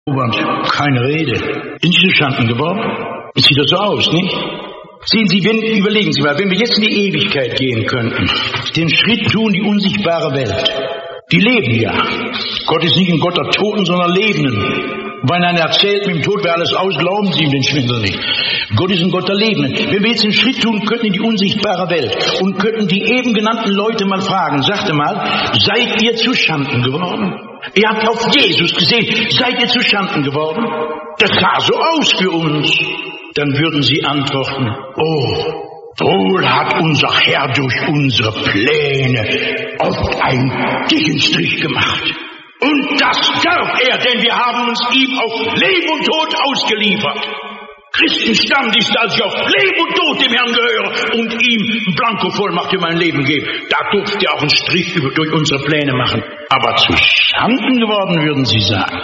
Keine Rede. Sind Sie zustande geworden? Es sieht doch so aus, nicht? Sehen Sie, überlegen Sie mal, wenn wir jetzt in die Ewigkeit gehen könnten, den Schritt tun die unsichtbare Welt. Die leben ja. Gott ist nicht ein Gott der Toten, sondern Lebenden. Und wenn einer erzählt, mit dem Tod wäre alles aus, glauben Sie ihm den Schwindel nicht. Gott ist ein Gott der Lebenden. Wenn wir jetzt den Schritt tun könnten in die unsichtbare Welt und könnten die eben genannten Leute mal fragen, sagte mal, seid ihr zu Schanden geworden? Ihr habt auf Jesus gesehen, seid ihr zu Schanden geworden? Das sah so aus für uns. Dann würden sie antworten, wohl hat unser Herr durch unsere Pläne oft einen Gegenstrich gemacht. Und das darf er, denn wir haben uns ihm auf Leben und Tod ausgeliefert. Christenstand ist, als ich auf Leben und Tod dem Herrn gehöre und ihm Blankovollmacht für mein Leben gebe. Da durfte er auch einen Strich durch unsere Pläne machen. Aber zu Schanden geworden, würden sie sagen.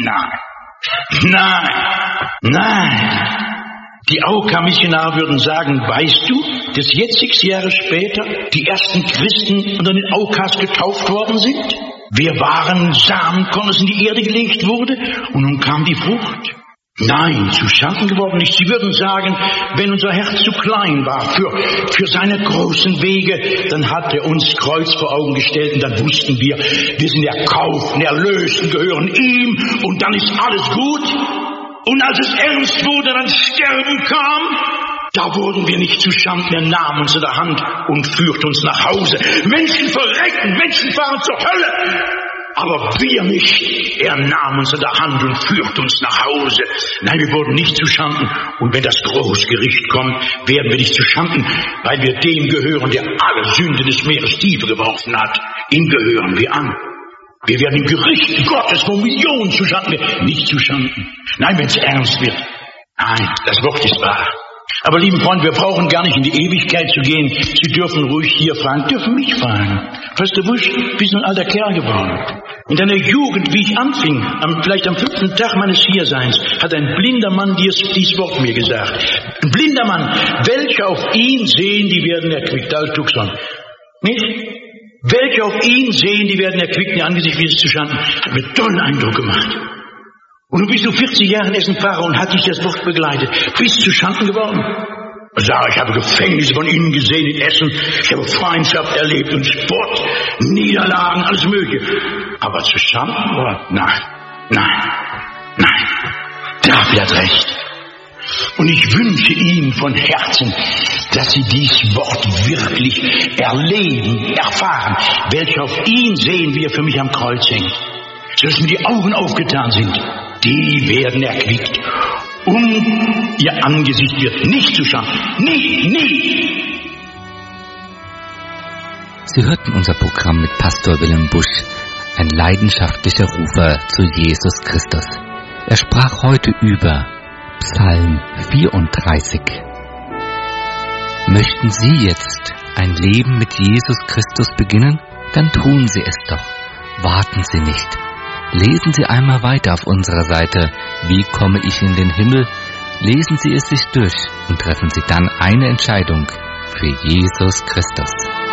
Nein. Die AOK-Missionare würden sagen, weißt du, dass jetzt 6 Jahre später die ersten Christen unter den AOKs getauft worden sind? Wir waren Samenkorn, das in die Erde gelegt wurde, und nun kam die Frucht. Nein, zu Schanden geworden nicht. Sie würden sagen, wenn unser Herz zu klein war für seine großen Wege, dann hat er uns Kreuz vor Augen gestellt und dann wussten wir sind erkauften, Erlösten, gehören ihm und dann ist alles gut. Und als es ernst wurde, dann Sterben kam, da wurden wir nicht zu Schanden, er nahm uns in der Hand und führte uns nach Hause. Menschen verrecken, Menschen fahren zur Hölle. Aber wir nicht. Er nahm uns in der Hand und führte uns nach Hause. Nein, wir wurden nicht zu Schanden. Und wenn das Großgericht kommt, werden wir nicht zu Schanden, weil wir dem gehören, der alle Sünde des Meeres tiefer geworfen hat. Ihm gehören wir an. Wir werden im Gericht Gottes, wo Millionen zu Schanden werden, nicht zu Schanden. Nein, wenn es ernst wird. Nein, das Wort ist wahr. Aber lieben Freunde, wir brauchen gar nicht in die Ewigkeit zu gehen. Sie dürfen ruhig hier fragen, dürfen mich fragen. Weißt du, Busch, bist du ein alter Kerl geworden? In deiner Jugend, wie ich anfing, vielleicht am 5. Tag meines Hierseins, hat ein blinder Mann dies Wort mir gesagt. Ein blinder Mann, welche auf ihn sehen, die werden erquickt. Da ist Tuxon. Nicht? Welche auf ihn sehen, die werden erquickt, ihr Angesicht wie es zu Schanden. Hat mir tollen Eindruck gemacht. Und du bist 40 Jahre in Essen Pfarrer und hat dich das Wort begleitet. Bist zu Schanden geworden? Ich habe Gefängnisse von ihnen gesehen in Essen. Ich habe Feindschaft erlebt und Spott, Niederlagen, alles Mögliche. Aber zu Schanden geworden? Nein. David hat recht. Und ich wünsche Ihnen von Herzen, dass Sie dies Wort wirklich erleben, erfahren. Welche auf ihn sehen, wie er für mich am Kreuz hängt. So dass mir die Augen aufgetan sind. Die werden erquickt. Und ihr Angesicht wird nicht zu Schanden. Nie. Sie hörten unser Programm mit Pastor Willem Busch, ein leidenschaftlicher Rufer zu Jesus Christus. Er sprach heute über Psalm 34. Möchten Sie jetzt ein Leben mit Jesus Christus beginnen? Dann tun Sie es doch. Warten Sie nicht. Lesen Sie einmal weiter auf unserer Seite Wie komme ich in den Himmel? Lesen Sie es sich durch und treffen Sie dann eine Entscheidung für Jesus Christus.